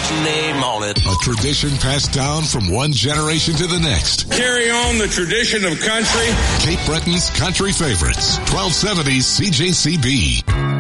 name on it. A tradition passed down from one generation to the next. Carry on the tradition of country. Cape Breton's country favorites. 1270 CJCB.